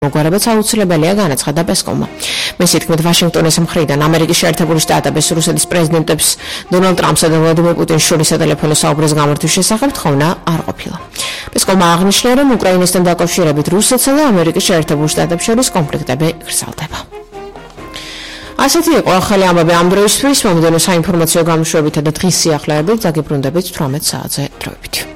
მოგვარებაც აუცილებელია განაცხადა პესკოვმა. მისი თქმით, ვაშინგტონის მხრიდან ამერიკის შეერთებული შტატების რუსეთის პრეზიდენტებს დონალდ ტრამპსა და ვლადიმერ პუტინს შორის სატელეფონო საუბრის გამართვის შესახებ თხოვნა არ ყოფილა. პესკოვმა აღნიშნა, რომ უკრაინასთან დაკავშირებით რუსეთსა და ამერიკის შეერთებულ შტატებს შორის კონფლიქტები გრძელდება. ასეთი იყო ახალი ამბები ამ დროისთვის, მომდევნო საინფორმაციო გამოშვებითა და დღის სიახლეებით, დაგიბრუნდებით 18 საათზე დროებით.